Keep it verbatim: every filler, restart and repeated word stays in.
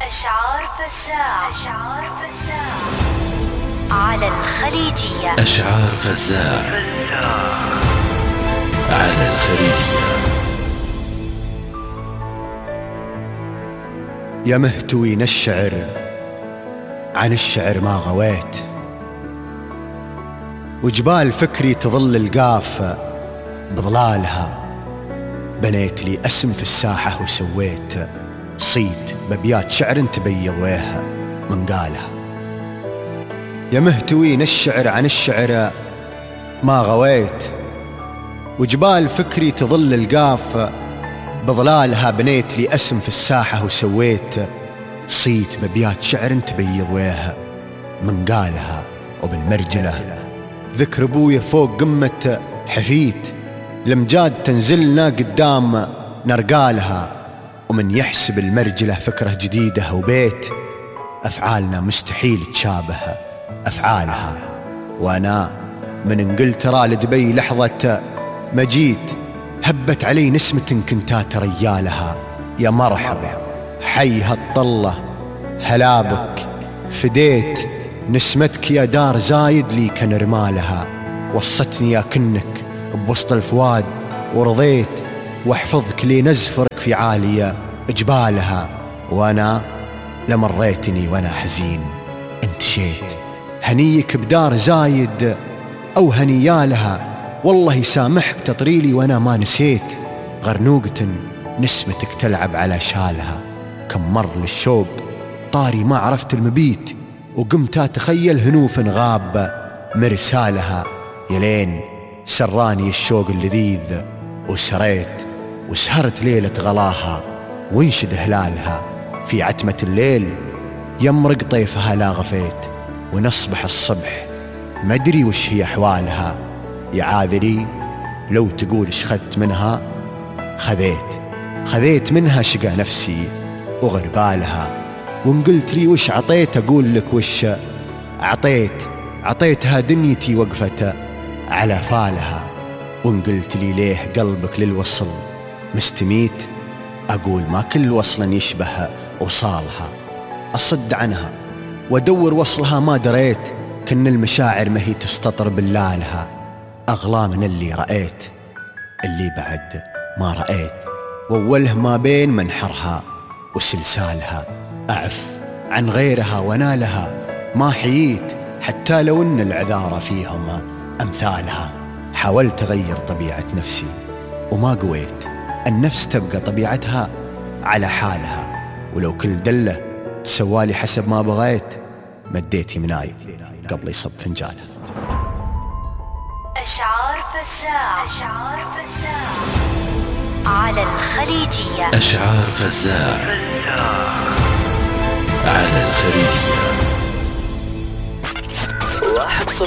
أشعار فزاع على الخليجية. أشعار فزاع على الخليجية. يا مهتوين الشعر عن الشعر ما غويت، وجبال فكري تظل القافة بظلالها. بنيت لي اسم في الساحة وسويت صيت ببيات شعر تبيض ويها من قالها. يا مهتوين الشعر عن الشعر ما غويت، وجبال فكري تظل القافة بظلالها. بنيت لي اسم في الساحة وسويت صيت ببيات شعر تبيض ويها من قالها. وبالمرجلة ذكر ابويا فوق قمة حفيت، لمجاد تنزلنا قدام نرقالها. ومن يحسب المرجلة فكرة جديدة وبيت، أفعالنا مستحيل تشابه أفعالها. وأنا من انقلترا لدبي لحظة مجيت، هبت علي نسمة كنتات ريالها. يا مرحبا حي هالطلة هلا بك، فديت نسمتك يا دار زايد لي كنرمالها. وصتني يا كنك بوسط الفواد ورضيت، واحفظك لي نزفرك في عالية جبالها. وانا لمريتني وانا حزين انتشيت، هنيك بدار زايد او هنيالها. والله يسامحك تطريلي وانا ما نسيت، غرنوقة نسمتك تلعب على شالها. كم مر للشوق طاري ما عرفت المبيت، وقمت اتخيل هنوف غاب مرسالها. يلين سراني الشوق اللذيذ وسريت، وسهرت ليلة غلاها وانشد هلالها. في عتمة الليل يمرق طيفها لا غفيت، ونصبح الصبح مدري وش هي أحوالها. يا عاذري لو تقول اش خذت منها، خذيت خذيت منها شقى نفسي وغربالها. وان قلت لي وش عطيت أقول لك وش عطيت، عطيتها دنيتي وقفت على فالها. وان قلت لي ليه قلبك للوصل مستميت، أقول ما كل وصل يشبه وصالها. أصد عنها وادور وصلها ما دريت، كن المشاعر ما هي تستطر بلالها. أغلى من اللي رأيت اللي بعد ما رأيت، ووله ما بين منحرها وسلسالها. أعف عن غيرها ونالها ما حييت، حتى لو ان العذارى فيهم أمثالها. حاولت أغير طبيعة نفسي وما قويت، النفس تبقى طبيعتها على حالها. ولو كل دلة تسوالي حسب ما بغيت، مديت يمناي قبل يصب فنجالها. أشعار فزاع على الخليجية. أشعار فزاع